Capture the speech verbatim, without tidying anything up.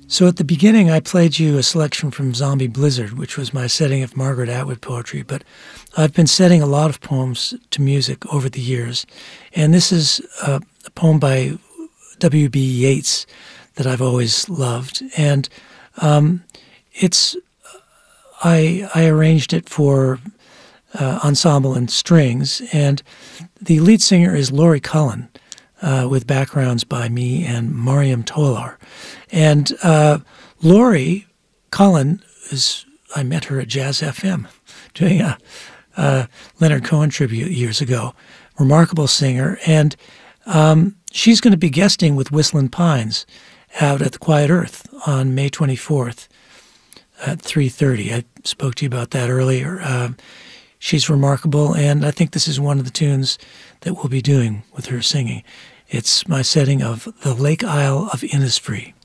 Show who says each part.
Speaker 1: So at the beginning, I played you a selection from Zombie Blizzard, which was my setting of Margaret Atwood poetry, but I've been setting a lot of poems to music over the years, and this is a, a poem by W B Yeats that I've always loved, and um, it's I, I arranged it for uh, ensemble and strings, and the lead singer is Laurie Cullen, uh, with backgrounds by me and Mariam Tolar. And uh, Laurie Cullen is, I met her at Jazz F M doing a, a Leonard Cohen tribute years ago. Remarkable singer. And um, she's going to be guesting with Whistling Pines out at the Quiet Earth on May twenty-fourth at three thirty. I spoke to you about that earlier. Uh, she's remarkable, and I think this is one of the tunes that we'll be doing with her singing. It's my setting of The Lake Isle of Innisfree.